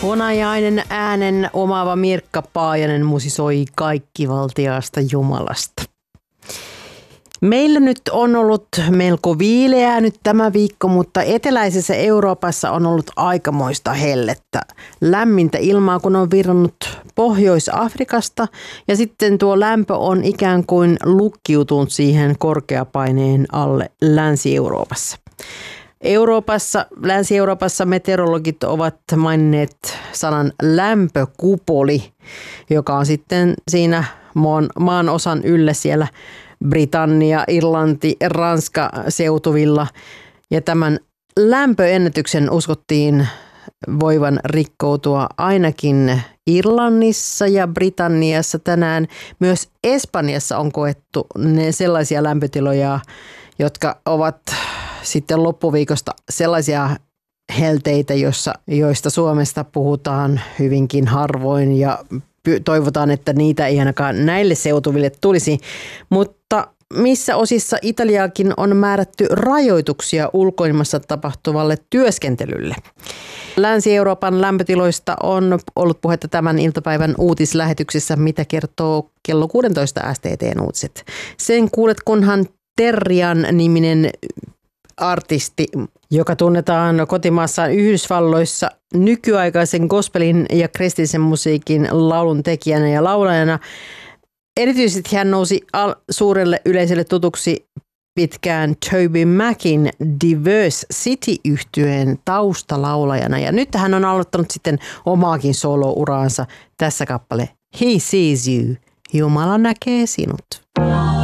Hunajainen äänen omaava Mirkka Paajanen musisoi kaikkivaltiaasta Jumalasta. Meillä nyt on ollut melko viileää nyt tämä viikko, mutta eteläisessä Euroopassa on ollut aikamoista hellettä. Lämmintä ilmaa, kun on virrannut Pohjois-Afrikasta ja sitten tuo lämpö on ikään kuin lukkiutunut siihen korkeapaineen alle Länsi-Euroopassa. Länsi-Euroopassa meteorologit ovat maininneet sanan lämpökupoli, joka on sitten siinä maan osan yllä siellä Britannia, Irlanti, Ranska seutuvilla. Ja tämän lämpöennätyksen uskottiin voivan rikkoutua ainakin Irlannissa ja Britanniassa tänään. Myös Espanjassa on koettu sellaisia lämpötiloja, jotka ovat sitten loppuviikosta sellaisia helteitä, joista Suomesta puhutaan hyvinkin harvoin ja toivotaan, että niitä ei ainakaan näille seutuville tulisi. Mutta missä osissa Italiaakin on määrätty rajoituksia ulkoilmassa tapahtuvalle työskentelylle? Länsi-Euroopan lämpötiloista on ollut puhetta tämän iltapäivän uutislähetyksessä, mitä kertoo kello 16 STT:n uutiset. Sen kuulet, kunhan Terrian-niminen artisti, joka tunnetaan kotimaassaan Yhdysvalloissa nykyaikaisen gospelin ja kristillisen musiikin laulun tekijänä ja laulajana. Erityisesti hän nousi suurelle yleisölle tutuksi pitkään Toby Mackin Diverse City-yhtyeen taustalaulajana. Ja nyt hän on aloittanut sitten omaakin solo-uraansa tässä kappale He Sees You. Jumala näkee sinut.